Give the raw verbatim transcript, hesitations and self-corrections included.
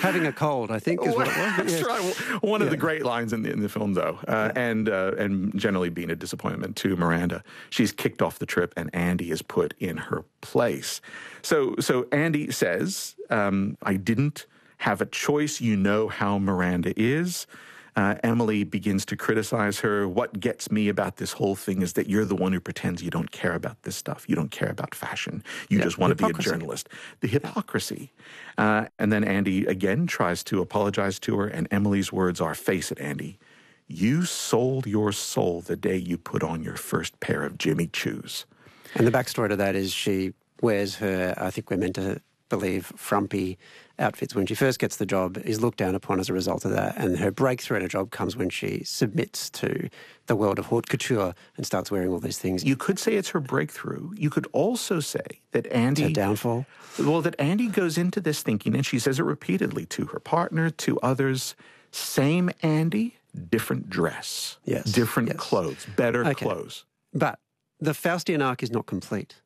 Having a cold, I think, is what it was. That's Yes. right. One of Yeah. the great lines in the, in the film, though, uh, Yeah. and uh, and generally being a disappointment to Miranda. She's kicked off the trip, and Andy is put in her place. So, so Andy says, um, "I didn't have a choice. You know how Miranda is." Uh, Emily begins to criticize her. What gets me about this whole thing is that you're the one who pretends you don't care about this stuff. You don't care about fashion. You Yeah, just want to be a hypocrisy. journalist. The hypocrisy. Uh, and then Andy again tries to apologize to her, and Emily's words are, "Face it, Andy. You sold your soul the day you put on your first pair of Jimmy Choos." And the backstory to that is she wears her, I think we're meant to believe, frumpy outfits when she first gets the job, is looked down upon as a result of that. And her breakthrough in a job comes when she submits to the world of haute couture and starts wearing all these things. You could say it's her breakthrough. You could also say that Andy... It's her downfall. Well, that Andy goes into this thinking, and she says it repeatedly to her partner, to others, same Andy, different dress. Yes. Different yes. clothes, better Okay. clothes. But the Faustian arc is not complete.